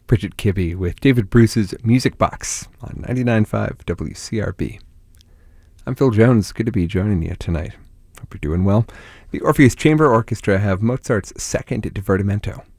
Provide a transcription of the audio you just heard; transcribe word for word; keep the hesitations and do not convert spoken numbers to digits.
Bridget Kibbe with David Bruce's Music Box on ninety-nine point five W C R B. I'm Phil Jones. Good to be joining you tonight. Hope you're doing well. The Orpheus Chamber Orchestra have Mozart's Second Divertimento,